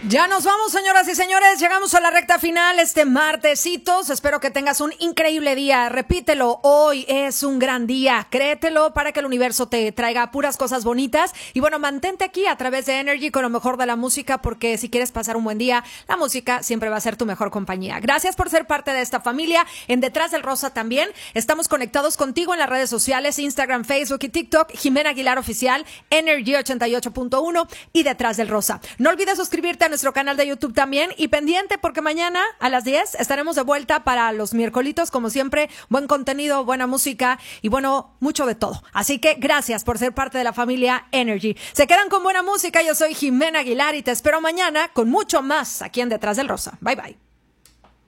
Ya nos vamos, señoras y señores. Llegamos a la recta final este martesitos. Espero que tengas un increíble día. Repítelo, hoy es un gran día. Créetelo para que el universo te traiga puras cosas bonitas. Y bueno, mantente aquí a través de Energy con lo mejor de la música, porque si quieres pasar un buen día, la música siempre va a ser tu mejor compañía. Gracias por ser parte de esta familia. En Detrás del Rosa también estamos conectados contigo en las redes sociales, Instagram, Facebook y TikTok. Jimena Aguilar Oficial, Energy 88.1 y Detrás del Rosa. No olvides suscribirte a nuestro canal de YouTube también, y pendiente porque mañana a las 10 estaremos de vuelta para los miércolitos, como siempre, buen contenido, buena música y bueno, mucho de todo. Así que gracias por ser parte de la familia Energy. Se quedan con buena música. Yo soy Jimena Aguilar y te espero mañana con mucho más aquí en Detrás del Rosa. Bye bye.